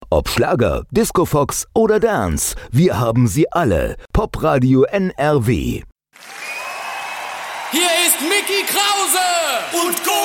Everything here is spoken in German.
Ob Schlager, Discofox oder Dance, wir haben sie alle. Popradio NRW. Hier ist Mickey Krause und Co.